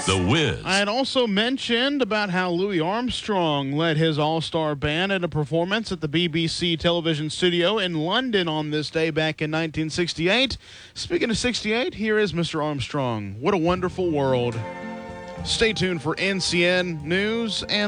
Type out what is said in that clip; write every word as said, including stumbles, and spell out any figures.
The Wiz. I had also mentioned about how Louis Armstrong led his all-star band in a performance at the B B C television studio in London on this day back in nineteen sixty-eight. Speaking of sixty-eight, here is Mister Armstrong. What a wonderful world. Stay tuned for N C N News and